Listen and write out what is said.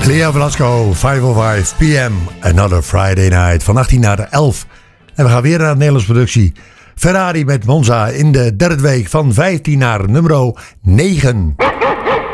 Leo Velasco, 5:05 p.m. Another Friday Night. Van 18 naar 11. En we gaan weer naar de Nederlandse productie. Ferrari met Monza in de derde week van 15 naar nummer 9.